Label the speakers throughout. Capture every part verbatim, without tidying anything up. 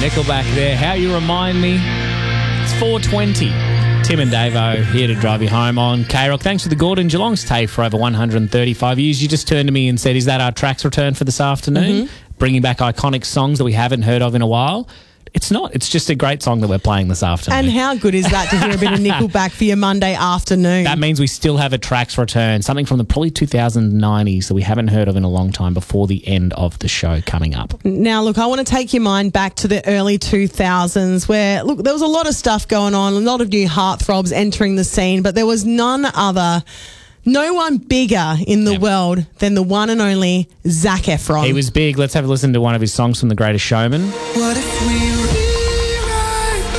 Speaker 1: Nickelback there. How You Remind Me. It's four twenty. Tim and Davo here to drive you home on K-Rock. Thanks for the Gordon Geelong's TAFE for over one hundred thirty-five years. You just turned to me and said, is that our tracks return for this afternoon? Mm-hmm. Bringing back iconic songs that we haven't heard of in a while. It's not. It's just a great song that we're playing this afternoon.
Speaker 2: And how good is that to hear a bit of Nickelback for your Monday afternoon?
Speaker 1: That means we still have a tracks return, something from the probably two thousand nineties that we haven't heard of in a long time before the end of the show coming up.
Speaker 2: Now, look, I want to take your mind back to the early two thousands where, look, there was a lot of stuff going on, a lot of new heartthrobs entering the scene, but there was none other... No one bigger in the yep. world than the one and only Zac Efron.
Speaker 1: He was big. Let's have a listen to one of his songs from The Greatest Showman.
Speaker 3: What if we rewrite the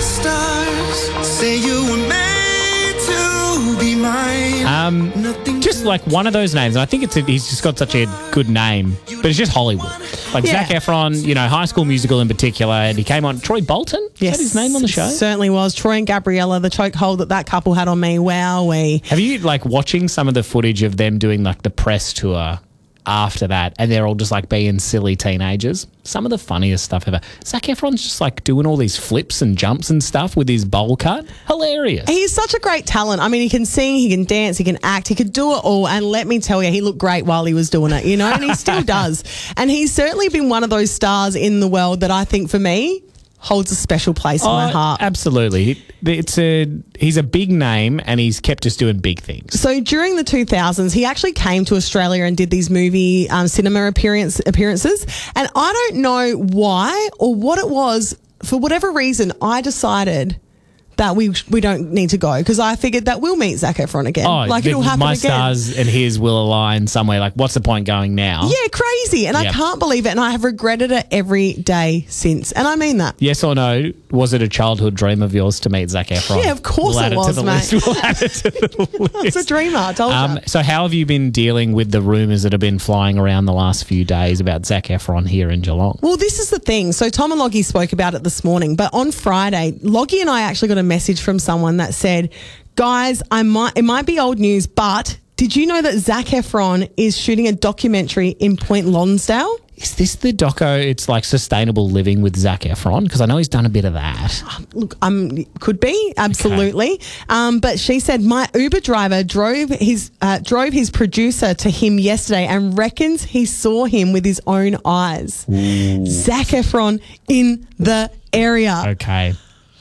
Speaker 3: stars? Say you were made to be mine.
Speaker 1: Um, just like one of those names. And I think it's a, he's just got such a good name, but it's just Hollywood. Like yeah. Zac Efron, you know, High School Musical in particular, and he came on Troy Bolton.
Speaker 2: Yes,
Speaker 1: is that his name on the show?
Speaker 2: Certainly was. Troy and Gabriella, the chokehold that that couple had on me. Wow, we.
Speaker 1: Have you like watching some of the footage of them doing like the press tour after that, and they're all just like being silly teenagers? Some of the funniest stuff ever. Zac Efron's just like doing all these flips and jumps and stuff with his bowl cut. Hilarious.
Speaker 2: He's such a great talent. I mean, he can sing, he can dance, he can act, he could do it all. And let me tell you, he looked great while he was doing it, you know, and he still does. And he's certainly been one of those stars in the world that I think for me holds a special place in
Speaker 1: oh,
Speaker 2: my heart.
Speaker 1: Absolutely. It's a he's a big name and he's kept us doing big things.
Speaker 2: So during the two thousands, he actually came to Australia and did these movie um, cinema appearance, appearances. And I don't know why or what it was. For whatever reason, I decided that we we don't need to go because I figured that we'll meet Zac Efron again.
Speaker 1: Oh,
Speaker 2: like
Speaker 1: the,
Speaker 2: it'll happen
Speaker 1: my
Speaker 2: again.
Speaker 1: stars and his will align somewhere. Like, what's the point going now?
Speaker 2: Yeah, crazy. And yep. I can't believe it. And I have regretted it every day since. And I mean that.
Speaker 1: Yes or no? Was it a childhood dream of yours to meet Zac Efron?
Speaker 2: Yeah, of course
Speaker 1: we'll
Speaker 2: it was,
Speaker 1: it
Speaker 2: mate.
Speaker 1: List. We'll add it to the list.
Speaker 2: It's a dreamer, I told
Speaker 1: um,
Speaker 2: you.
Speaker 1: So how have you been dealing with the rumours that have been flying around the last few days about Zac Efron here in Geelong?
Speaker 2: Well, this is the thing. So Tom and Loggie spoke about it this morning, but on Friday, Loggie and I actually got a message from someone that said, guys, I might it might be old news, but did you know that Zac Efron is shooting a documentary in Point Lonsdale?
Speaker 1: Is this the doco, it's like sustainable living with Zac Efron? Because I know he's done a bit of that.
Speaker 2: Look, um, could be, absolutely. Okay. Um, but she said, my Uber driver drove his uh, drove his producer to him yesterday and reckons he saw him with his own eyes. Ooh. Zac Efron in the area.
Speaker 1: Okay.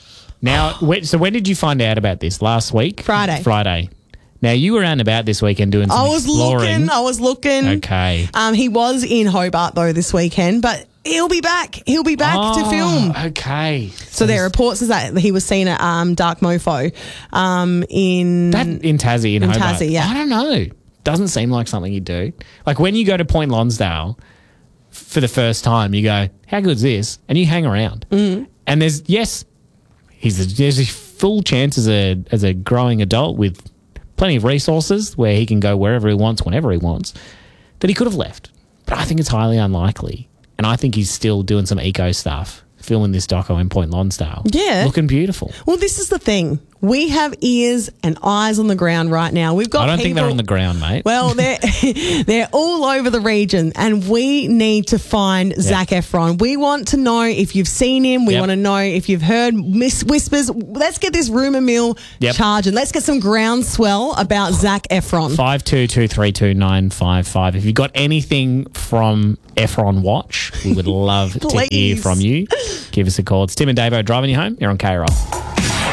Speaker 1: Now, so when did you find out about this? Last week?
Speaker 2: Friday.
Speaker 1: Friday. Now, you were out and about this weekend doing some
Speaker 2: I was
Speaker 1: exploring.
Speaker 2: looking. I was looking.
Speaker 1: Okay.
Speaker 2: Um, he was in Hobart, though, this weekend, but he'll be back. He'll be back
Speaker 1: oh,
Speaker 2: to film.
Speaker 1: Okay.
Speaker 2: So, so there are reports is that he was seen at um, Dark Mofo um, in...
Speaker 1: That in Tassie, in,
Speaker 2: in
Speaker 1: Hobart.
Speaker 2: Tassie, yeah.
Speaker 1: I don't know. Doesn't seem like something you do. Like when you go to Point Lonsdale for the first time, you go, how good's this? And you hang around.
Speaker 2: Mm.
Speaker 1: And there's, yes... He's a, there's a full chance as a as a growing adult with plenty of resources where he can go wherever he wants, whenever he wants, that he could have left. But I think it's highly unlikely. And I think he's still doing some eco stuff, filming this doco in Point Lonsdale.
Speaker 2: Yeah.
Speaker 1: Looking beautiful.
Speaker 2: Well, this is the thing. We have ears and eyes on the ground right now. We've got
Speaker 1: I don't
Speaker 2: people,
Speaker 1: think they're on the ground, mate.
Speaker 2: Well, they're they're all over the region, and we need to find yep. Zac Efron. We want to know if you've seen him. We yep. want to know if you've heard mis- whispers. Let's get this rumour mill yep. charging. Let's get some groundswell about Zac Efron.
Speaker 1: five two two three two nine five five. If you've got anything from Efron Watch, we would love to hear from you. Give us a call. It's Tim and Davo driving you home. You're on K-Rock.